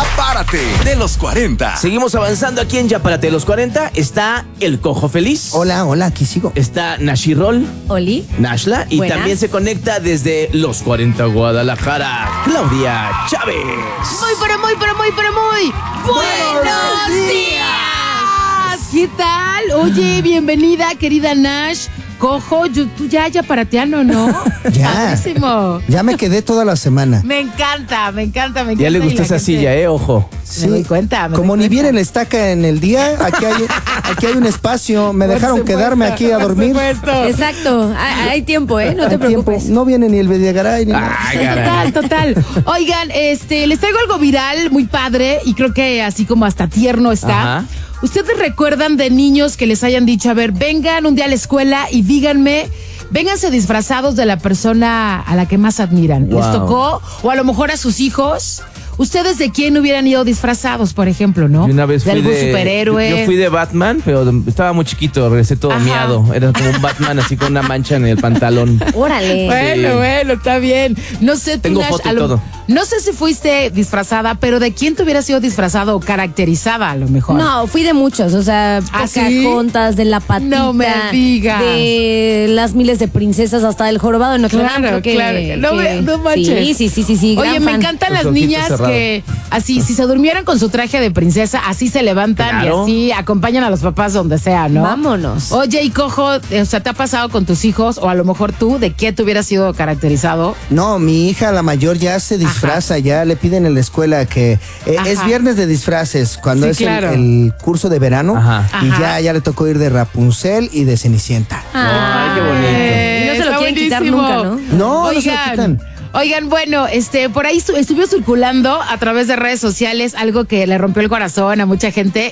Párate de los 40. Seguimos avanzando aquí en Ya Párate de los 40. Está el Cojo Feliz. Hola, aquí sigo. Está Nashirol. Oli. Nashla. Y Buenas. también se conecta desde los 40 Guadalajara, Claudia Chávez. Muy buenos días. ¿Qué tal? Oye, bienvenida, querida Nash. Cojo, tú ya parateano, ¿no? Ya. Padrísimo. Ya me quedé toda la semana. Me encanta. Ya le gustó esa silla, ojo. Me doy cuenta. Como ni viene la estaca en el día, aquí hay un espacio. Me dejaron quedarme aquí a dormir. Exacto. Hay tiempo, no te Hay tiempo. preocupes. No viene ni el Bediagaray ni nada. Total. Oigan, les traigo algo viral, muy padre, y creo que así como hasta tierno está. Ajá. ¿Ustedes recuerdan de niños que les hayan dicho, a ver, vengan un día a la escuela y díganme, vénganse disfrazados de la persona a la que más admiran? Wow. ¿Les tocó? O a lo mejor a sus hijos. ¿Ustedes de quién hubieran ido disfrazados, por ejemplo, no? Yo una vez de algún superhéroe. Yo fui de Batman, pero estaba muy chiquito, regresé todo Ajá. miado. Era como un Batman así con una mancha en el pantalón. Órale. Bueno, está bien. No sé, tú, Tengo Nash, foto y todo. No sé si fuiste disfrazada, pero ¿de quién te hubieras sido disfrazado o caracterizada a lo mejor? No, fui de muchos, o sea, ¿sí? Pocahontas, de la patita. No me digas. De las miles de princesas hasta del jorobado de Notre Dame. Claro, creo que, claro. No manches. Sí. Oye, gran me fan. encantan Los las ojitos niñas cerrados. que así, si se durmieran con su traje de princesa, así se levantan Claro. y así acompañan a los papás donde sea, ¿no? Vámonos. Oye, y Cojo, o sea, ¿te ha pasado con tus hijos o a lo mejor tú, de qué te hubieras sido caracterizado? No, mi hija, la mayor, ya se disfraza, ya le piden en la escuela que es Ajá. viernes de disfraces, cuando Sí, es claro. el curso de verano. Ajá. Y Ajá. ya le tocó ir de Rapunzel y de Cenicienta. Ay, qué bonito. Y no se lo Está quieren quitar buenísimo. nunca, ¿no? No se lo quitan. Oigan, bueno, por ahí estuvo circulando a través de redes sociales algo que le rompió el corazón a mucha gente